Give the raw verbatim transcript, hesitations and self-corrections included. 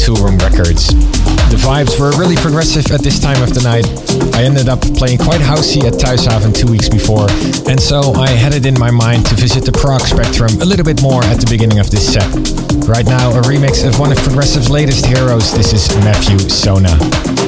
Toolroom Records. The vibes were really progressive at this time of the night. I ended up playing quite housey at Thuishaven two weeks before, and so I had it in my mind to visit the prog spectrum a little bit more at the beginning of this set. Right now, a remix of one of Progressive's latest heroes. This is Matthew Sona.